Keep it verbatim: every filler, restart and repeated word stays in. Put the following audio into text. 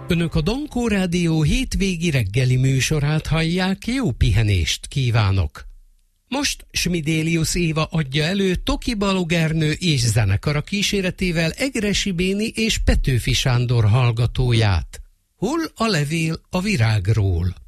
Önök a Dankó Rádió hétvégi reggeli műsorát hallják, jó pihenést kívánok! Most Schmidélius Éva adja elő Toki Balogernő és zenekara kíséretével Egressy Béni és Petőfi Sándor hallgatóját. Hol a levél a virágról?